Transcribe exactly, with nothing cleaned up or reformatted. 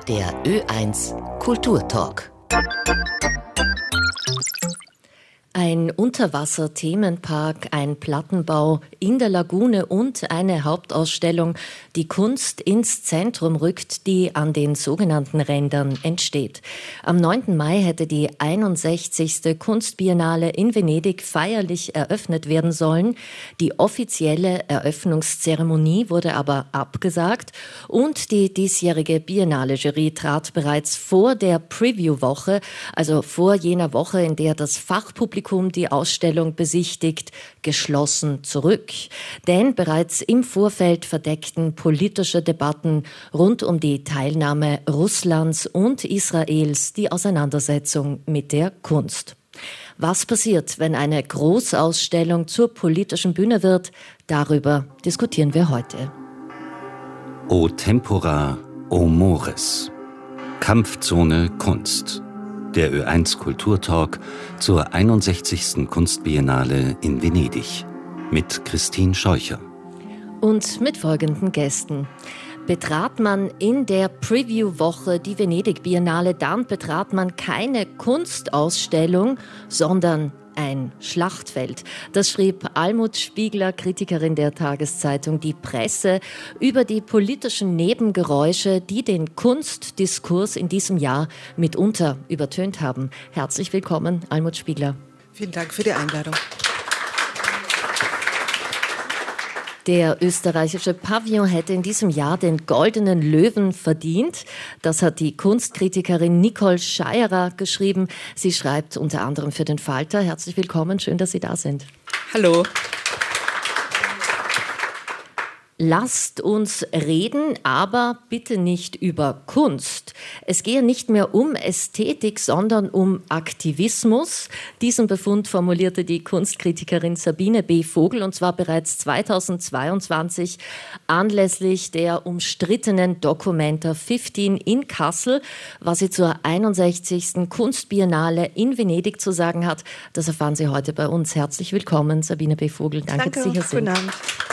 Der Ö eins Kulturtalk. Ein Unterwasser-Themenpark, ein Plattenbau in der Lagune und eine Hauptausstellung, die Kunst ins Zentrum rückt, die an den sogenannten Rändern entsteht. Am neunten Mai hätte die einundsechzigste Kunstbiennale in Venedig feierlich eröffnet werden sollen. Die offizielle Eröffnungszeremonie wurde aber abgesagt und die diesjährige Biennale-Jury trat bereits vor der Preview-Woche, also vor jener Woche, in der das Fachpublikum die Ausstellung besichtigt, geschlossen zurück. Denn bereits im Vorfeld verdeckten politische Debatten rund um die Teilnahme Russlands und Israels die Auseinandersetzung mit der Kunst. Was passiert, wenn eine Großausstellung zur politischen Bühne wird? Darüber diskutieren wir heute. O Tempora, o Mores. Kampfzone Kunst. Der Ö eins Kulturtalk zur einundsechzigsten Kunstbiennale in Venedig mit Christine Scheucher. Und mit folgenden Gästen. Betrat man in der Preview-Woche die Venedig-Biennale, dann betrat man keine Kunstausstellung, sondern ein Schlachtfeld. Das schrieb Almut Spiegler, Kritikerin der Tageszeitung Die Presse, über die politischen Nebengeräusche, die den Kunstdiskurs in diesem Jahr mitunter übertönt haben. Herzlich willkommen, Almut Spiegler. Vielen Dank für die Einladung. Der österreichische Pavillon hätte in diesem Jahr den Goldenen Löwen verdient. Das hat die Kunstkritikerin Nicole Scheierer geschrieben. Sie schreibt unter anderem für den Falter. Herzlich willkommen, schön, dass Sie da sind. Hallo. Lasst uns reden, aber bitte nicht über Kunst. Es gehe nicht mehr um Ästhetik, sondern um Aktivismus. Diesen Befund formulierte die Kunstkritikerin Sabine B. Vogel, und zwar bereits zweitausendzweiundzwanzig anlässlich der umstrittenen Documenta fünfzehn in Kassel. Was sie zur einundsechzigsten Kunstbiennale in Venedig zu sagen hat, das erfahren Sie heute bei uns. Herzlich willkommen, Sabine B. Vogel. Danke, Danke, dass Sie hier sind. guten Abend.